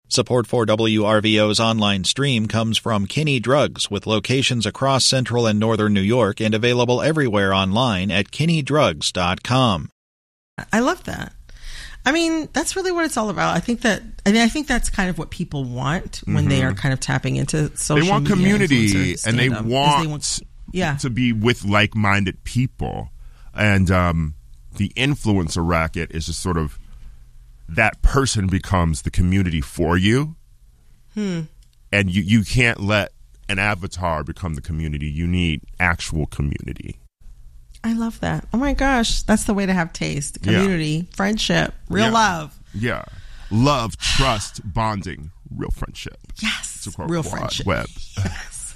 Support for WRVO's online stream comes from Kinney Drugs, with locations across central and northern New York and available everywhere online at kinneydrugs.com. I love that. I mean, that's really what it's all about. I think that's kind of what people want when they are kind of tapping into social media. They want community, and they want to be with like-minded people. And the influencer racket is just sort of that person becomes the community for you. And you can't let an avatar become the community. You need actual community. I love that. Oh my gosh, that's the way to have taste. Community, friendship, real love. Yeah. Love, trust, bonding, real friendship. Yes. To quote real Quad friendship. Webb. Yes.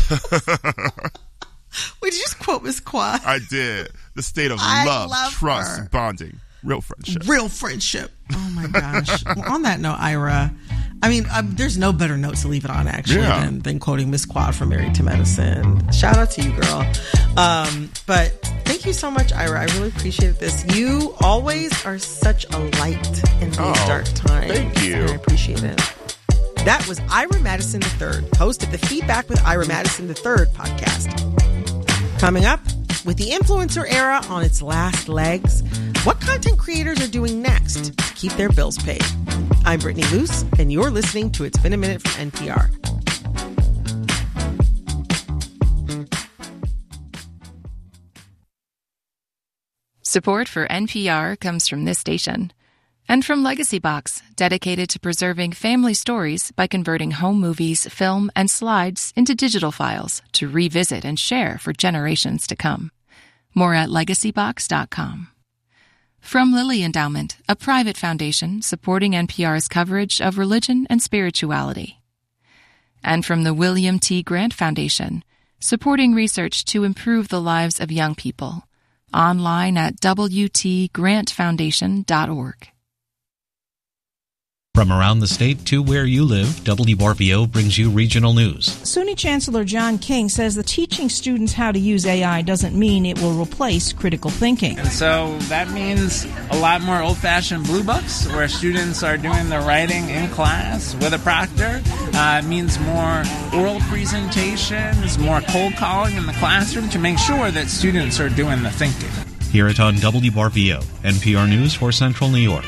Wait, did you just quote Miss Quad? I did. The state of love, trust, bonding, real friendship. Real friendship. Oh my gosh. Well, on that note, Ira, I mean, there's no better note to leave it on, actually, than quoting Miss Quad from Married to Medicine. Shout out to you, girl. But thank you so much, Ira. I really appreciate this. You always are such a light in these dark times. Thank you. And I appreciate it. That was Ira Madison III, host of the Feedback with Ira Madison III podcast. Coming up, with the influencer era on its last legs, what content creators are doing next to keep their bills paid? I'm Brittany Luce, and you're listening to It's Been a Minute from NPR. Support for NPR comes from this station and from Legacy Box, dedicated to preserving family stories by converting home movies, film, and slides into digital files to revisit and share for generations to come. More at legacybox.com. From Lilly Endowment, a private foundation supporting NPR's coverage of religion and spirituality. And from the William T. Grant Foundation, supporting research to improve the lives of young people. Online at wtgrantfoundation.org. From around the state to where you live, WRVO brings you regional news. SUNY Chancellor John King says that teaching students how to use AI doesn't mean it will replace critical thinking. And so that means a lot more old-fashioned blue books where students are doing the writing in class with a proctor. It means more oral presentations, more cold calling in the classroom to make sure that students are doing the thinking. Hear it on WRVO, NPR News for Central New York.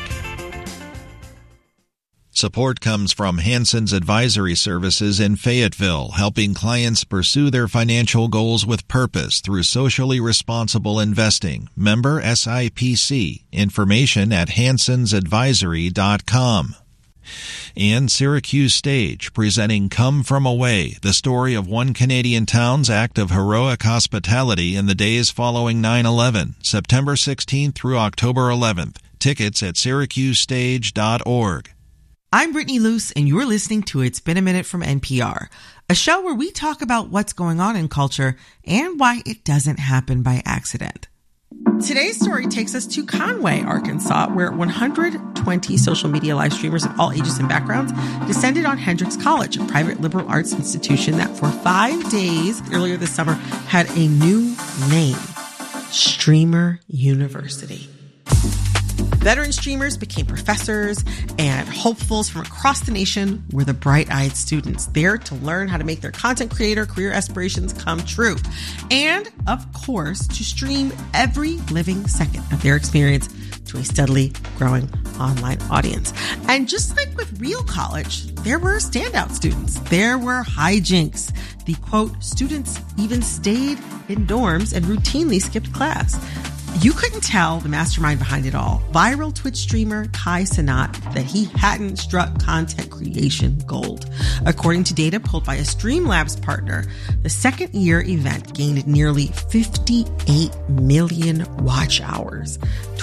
Support comes from Hanson's Advisory Services in Fayetteville, helping clients pursue their financial goals with purpose through socially responsible investing. Member SIPC. Information at hansonsadvisory.com. And Syracuse Stage, presenting Come From Away, the story of one Canadian town's act of heroic hospitality in the days following 9/11, September 16th through October 11th. Tickets at syracusestage.org. I'm Brittany Luce, and you're listening to It's Been a Minute from NPR, a show where we talk about what's going on in culture and why it doesn't happen by accident. Today's story takes us to Conway, Arkansas, where 120 social media live streamers of all ages and backgrounds descended on Hendrix College, a private liberal arts institution that for 5 days earlier this summer had a new name, Streamer University. Veteran streamers became professors, and hopefuls from across the nation were the bright-eyed students there to learn how to make their content creator career aspirations come true. And, of course, to stream every living second of their experience to a steadily growing online audience. And just like with real college, there were standout students. There were hijinks. The, quote, students even stayed in dorms and routinely skipped class. You couldn't tell the mastermind behind it all, viral Twitch streamer Kai Cenat, that he hadn't struck content creation gold. According to data pulled by a Streamlabs partner, the second-year event gained nearly 58 million watch hours,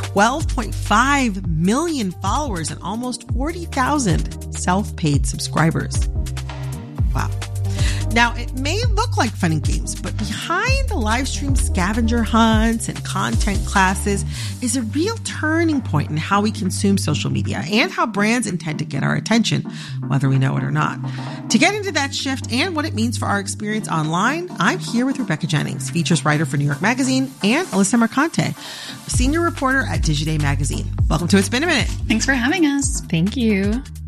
12.5 million followers, and almost 40,000 self-paid subscribers. Wow. Now, it may look like fun and games, but behind the live stream scavenger hunts and content classes is a real turning point in how we consume social media and how brands intend to get our attention, whether we know it or not. To get into that shift and what it means for our experience online, I'm here with Rebecca Jennings, features writer for New York Magazine, and Alyssa Mercante, senior reporter at Digiday Magazine. Welcome to It's Been a Minute. Thanks for having us. Thank you.